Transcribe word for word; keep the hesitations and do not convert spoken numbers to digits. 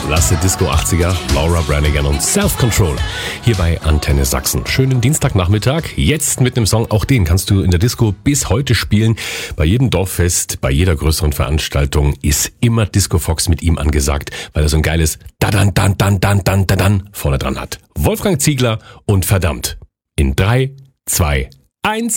Klasse Disco achtziger, Laura Branigan und Self-Control hier bei Antenne Sachsen. Schönen Dienstagnachmittag, jetzt mit einem Song, auch den kannst du in der Disco bis heute spielen. Bei jedem Dorffest, bei jeder größeren Veranstaltung ist immer Disco Fox mit ihm angesagt, weil er so ein geiles Dadan, Dan, Dan, Dan, Dan, Dan, Dan vorne dran hat. Wolfgang Ziegler und Verdammt. In drei, zwei, eins.